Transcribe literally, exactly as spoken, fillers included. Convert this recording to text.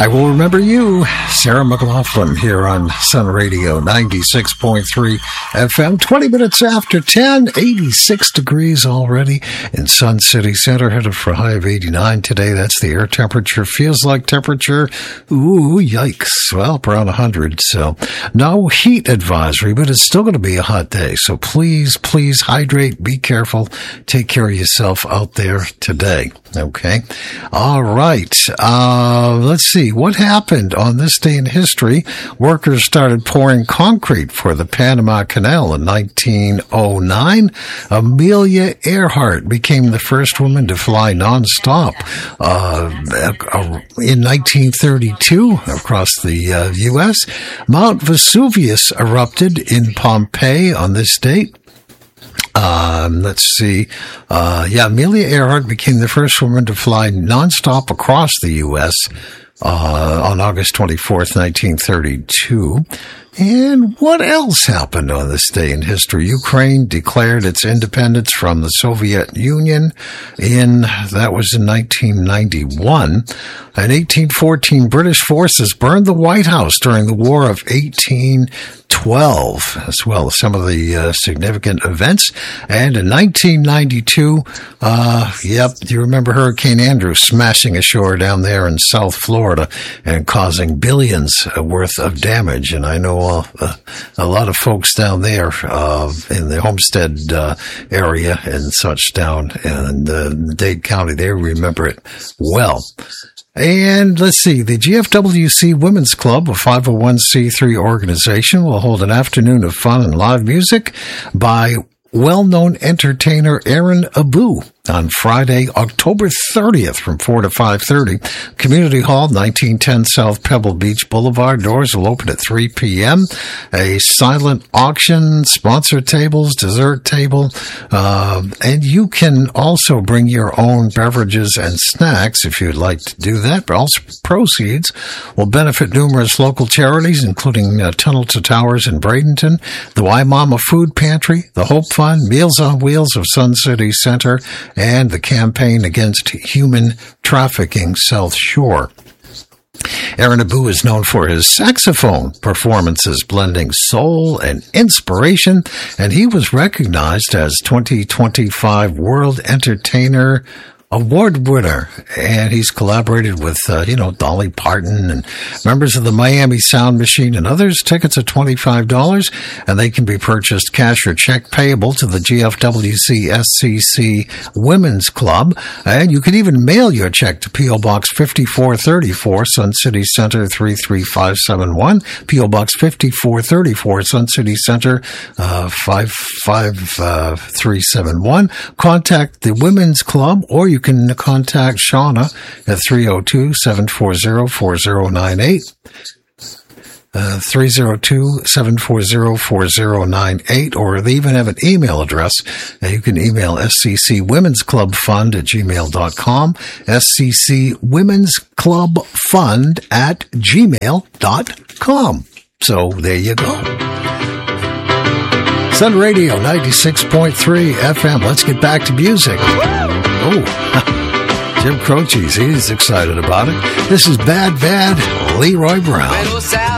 I will remember you, Sarah McLaughlin, here on Sun Radio ninety-six point three F M. twenty minutes after ten, eighty-six degrees already in Sun City Center, headed for a high of eighty-nine today. That's the air temperature. Feels like temperature. Ooh, yikes. Well, around one hundred. So no heat advisory, but it's still going to be a hot day. So please, please hydrate. Be careful. Take care of yourself out there today. Okay. All right. Uh, let's see. What happened on this day in history? Workers started pouring concrete for the Panama Canal in nineteen oh nine. Amelia Earhart became the first woman to fly nonstop uh, in nineteen thirty-two across the uh, U S. Mount Vesuvius erupted in Pompeii on this date. Um, let's see. Uh, yeah, Amelia Earhart became the first woman to fly nonstop across the U S uh, on August twenty-fourth, nineteen thirty-two. And what else happened on this day in history? Ukraine declared its independence from the Soviet Union in, that was in nineteen ninety-one. In eighteen fourteen, British forces burned the White House during the War of eighteen twelve, as well as some of the uh, significant events. And in nineteen ninety-two, uh, yep, you remember Hurricane Andrew smashing ashore down there in South Florida and causing billions worth of damage. And I know uh, a lot of folks down there uh, in the Homestead uh, area and such down in uh, Dade County, they remember it well. And let's see, the G F W C Women's Club, a five oh one c three organization, will hold an afternoon of fun and live music by well-known entertainer Aaron Abu on Friday, October thirtieth from four to five thirty. Community Hall, nineteen ten South Pebble Beach Boulevard. Doors will open at three p.m. A silent auction, sponsor tables, dessert table, uh, and you can also bring your own beverages and snacks if you'd like to do that. But also proceeds will benefit numerous local charities, including uh, Tunnel to Towers in Bradenton, the Waimama Food Pantry, the Hope Fund, Meals on Wheels of Sun City Center, and the Campaign Against Human Trafficking South Shore. Aaron Abu is known for his saxophone performances blending soul and inspiration, and he was recognized as twenty twenty-five World Entertainer Award winner, and he's collaborated with, uh, you know, Dolly Parton and members of the Miami Sound Machine and others. Tickets are twenty-five dollars, and they can be purchased cash or check payable to the G F W C S C C Women's Club, and you can even mail your check to P O. Box fifty-four thirty-four, Sun City Center three three five seven one, P O. Box fifty-four thirty-four, Sun City Center uh, five five three seven one. Contact the Women's Club, or you can contact Shauna at three oh two, seven four zero, four zero nine eight. Uh, three oh two, seven four zero, four zero nine eight, or they even have an email address. Uh, you can email S C C Women's Club Fund at gmail dot com, S C C Women's Club Fund at gmail dot com. So there you go. Sun Radio ninety-six point three F M. Let's get back to music. Oh, Jim Croce, he's excited about it. This is Bad Bad Leroy Brown.